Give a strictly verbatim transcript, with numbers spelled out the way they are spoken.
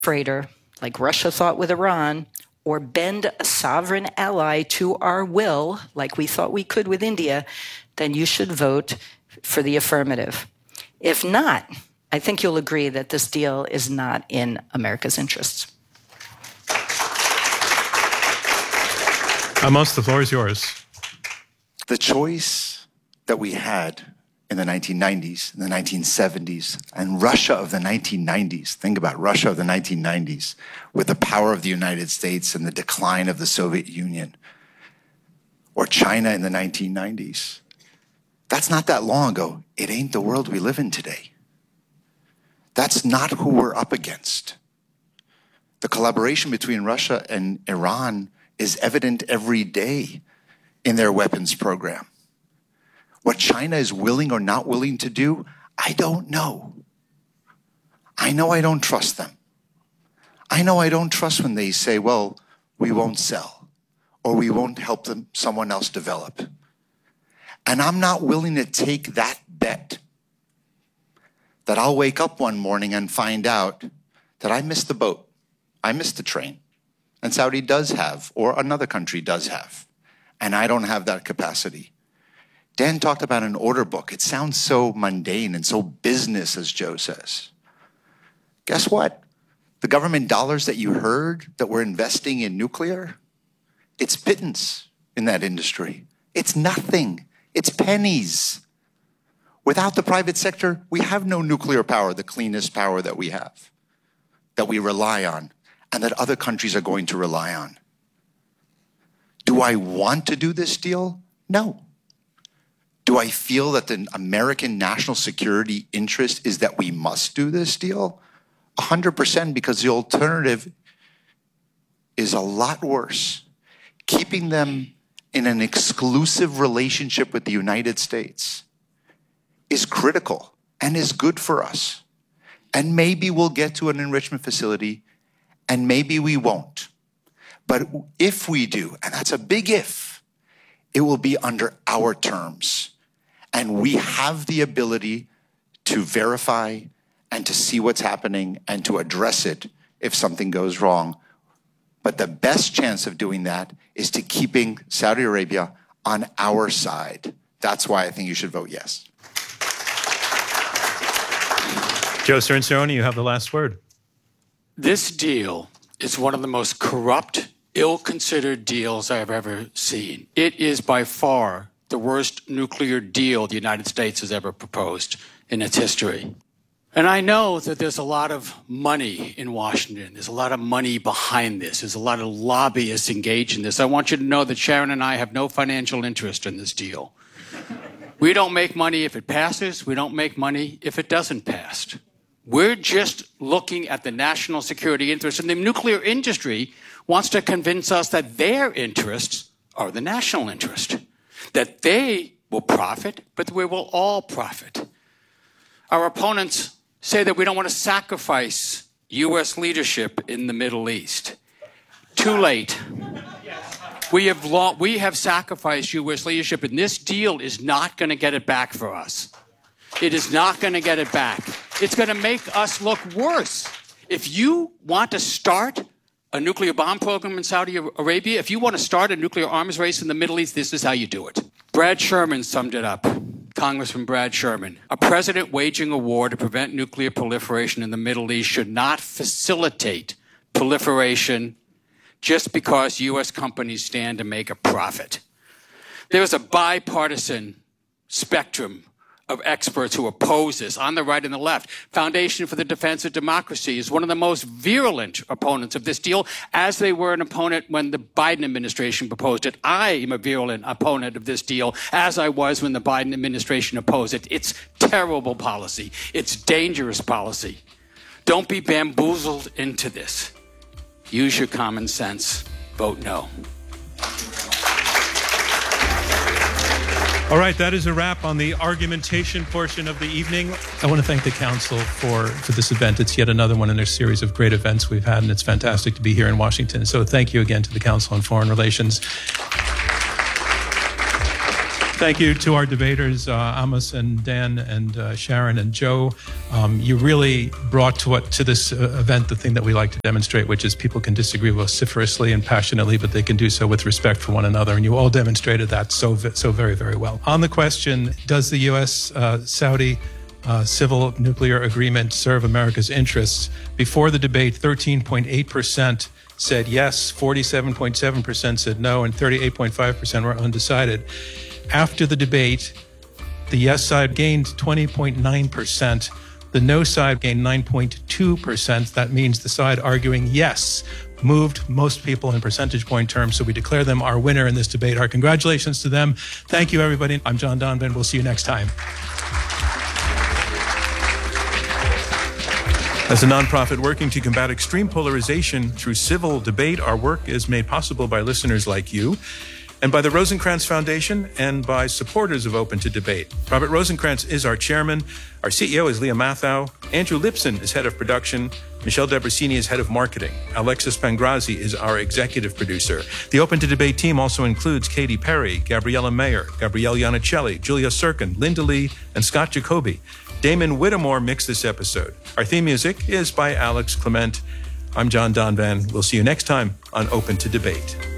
freighter, like Russia thought with Iran, or bend a sovereign ally to our will, like we thought we could with India, then you should vote for the affirmative. If not, I think you'll agree that this deal is not in America's interests. Amos, the floor is yours. The choice that we had in the nineteen nineties, in the nineteen seventies, and Russia of the nineteen nineties, think about Russia of the nineteen nineties, with the power of the United States and the decline of the Soviet Union, or China in the nineteen nineties. That's not that long ago. It ain't the world we live in today. That's not who we're up against. The collaboration between Russia and Iran is evident every day in their weapons program. What China is willing or not willing to do, I don't know. I know I don't trust them. I know I don't trust when they say, well, we won't sell, or we won't help them, someone else develop. And I'm not willing to take that bet that I'll wake up one morning and find out that I missed the boat, I missed the train, and Saudi does have, or another country does have, and I don't have that capacity. Dan talked about an order book. It sounds so mundane and so business, as Joe says. Guess what? The government dollars that you heard that we're investing in nuclear, it's pittance in that industry. It's nothing. It's pennies. Without the private sector, we have no nuclear power, the cleanest power that we have, that we rely on, and that other countries are going to rely on. Do I want to do this deal? No. Do I feel that the American national security interest is that we must do this deal? one hundred percent, because the alternative is a lot worse. Keeping them in an exclusive relationship with the United States is critical and is good for us. And maybe we'll get to an enrichment facility, and maybe we won't. But if we do, and that's a big if, it will be under our terms. And we have the ability to verify and to see what's happening and to address it if something goes wrong. But the best chance of doing that is to keeping Saudi Arabia on our side. That's why I think you should vote yes. Joe Cirincione, you have the last word. This deal is one of the most corrupt, ill-considered deals I have ever seen. It is by far the worst nuclear deal the United States has ever proposed in its history. And I know that there's a lot of money in Washington. There's a lot of money behind this. There's a lot of lobbyists engaged in this. I want you to know that Sharon and I have no financial interest in this deal. We don't make money if it passes. We don't make money if it doesn't pass. We're just looking at the national security interests, and the nuclear industry wants to convince us that their interests are the national interest, that they will profit, but we will all profit. Our opponents say that we don't want to sacrifice U S leadership in the Middle East. Too late. We have, lo- we have sacrificed U S leadership, and this deal is not going to get it back for us. It is not going to get it back. It's going to make us look worse. If you want to start a nuclear bomb program in Saudi Arabia, if you want to start a nuclear arms race in the Middle East, this is how you do it. Brad Sherman summed it up. Congressman Brad Sherman. A president waging a war to prevent nuclear proliferation in the Middle East should not facilitate proliferation just because U S companies stand to make a profit. There is a bipartisan spectrum of experts who oppose this, on the right and the left. Foundation for the Defense of Democracy is one of the most virulent opponents of this deal, as they were an opponent when the Biden administration proposed it. I am a virulent opponent of this deal, as I was when the Biden administration opposed it. It's terrible policy. It's dangerous policy. Don't be bamboozled into this. Use your common sense. Vote no. All right, that is a wrap on the argumentation portion of the evening. I want to thank the council for, for this event. It's yet another one in their series of great events we've had, and it's fantastic to be here in Washington. So thank you again to the Council on Foreign Relations. Thank you to our debaters, uh, Amos and Dan and uh, Sharon and Joe. Um, you really brought to what to this uh, event the thing that we like to demonstrate, which is people can disagree vociferously and passionately, but they can do so with respect for one another. And you all demonstrated that so so very, very well. On the question, does the U S uh, Saudi uh, civil nuclear agreement serve America's interests? Before the debate, thirteen point eight percent said yes, forty-seven point seven percent said no, and thirty-eight point five percent were undecided. After the debate, the yes side gained twenty point nine percent. The no side gained nine point two percent. That means the side arguing yes moved most people in percentage point terms. So we declare them our winner in this debate. Our congratulations to them. Thank you, everybody. I'm John Donvan. We'll see you next time. As a nonprofit working to combat extreme polarization through civil debate, our work is made possible by listeners like you, and by the Rosencrantz Foundation, and by supporters of Open to Debate. Robert Rosencrantz is our chairman. Our C E O is Leah Mathau. Andrew Lipson is head of production. Michelle Debrasini is head of marketing. Alexis Pangrazi is our executive producer. The Open to Debate team also includes Katy Perry, Gabriella Mayer, Gabrielle Iannicelli, Julia Sirkin, Linda Lee, and Scott Jacoby. Damon Whittemore mixed this episode. Our theme music is by Alex Clement. I'm John Donvan. We'll see you next time on Open to Debate.